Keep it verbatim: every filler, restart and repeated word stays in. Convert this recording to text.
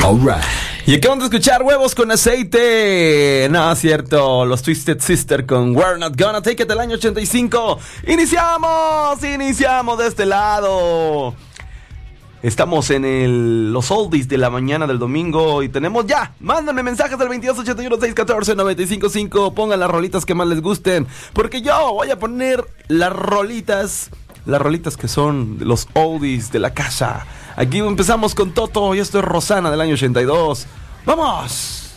Alright. Y acabamos de escuchar Huevos con Aceite. No, es cierto. Los Twisted Sister con We're Not Gonna Take It del año ochenta y cinco. Iniciamos, iniciamos de este lado. Estamos en el, los oldies de la mañana del domingo y tenemos ya. Mándenme mensajes al veintidós ochenta y uno, seiscientos catorce, noventa y cinco cinco. Pongan las rolitas que más les gusten, porque yo voy a poner las rolitas, las rolitas que son los oldies de la casa. Aquí empezamos con Toto y esto es Rosana del año ochenta y dos. ¡Vamos!